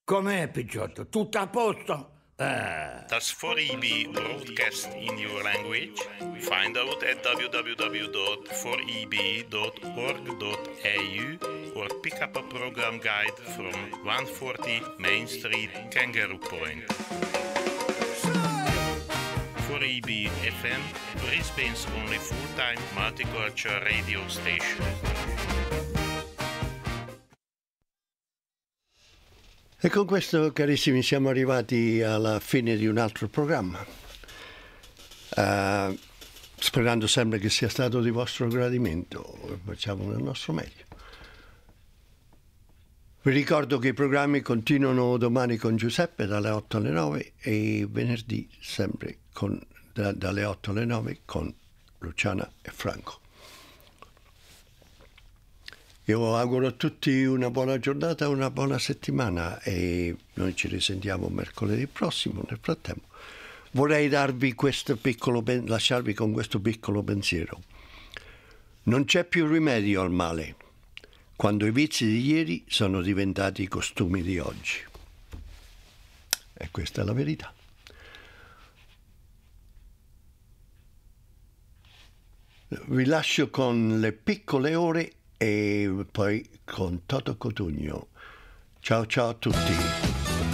Com'è, Picciotto? Tutto a posto? Does 4EB broadcast in your language? Find out at www.4eb.org.au or pick up a program guide from 140 Main Street, Kangaroo Point. 4EB FM, Brisbane's only full-time multicultural radio station. E con questo, carissimi, siamo arrivati alla fine di un altro programma, sperando sempre che sia stato di vostro gradimento. Facciamo del nostro meglio. Vi ricordo che i programmi continuano domani con Giuseppe dalle 8 alle 9 e venerdì sempre dalle 8 alle 9 con Luciana e Franco. Io auguro a tutti una buona giornata, una buona settimana e noi ci risentiamo mercoledì prossimo. Nel frattempo vorrei lasciarvi con questo piccolo pensiero. Non c'è più rimedio al male quando i vizi di ieri sono diventati i costumi di oggi. E questa è la verità. Vi lascio con Le piccole ore e poi con Toto Cotugno. Ciao ciao a tutti.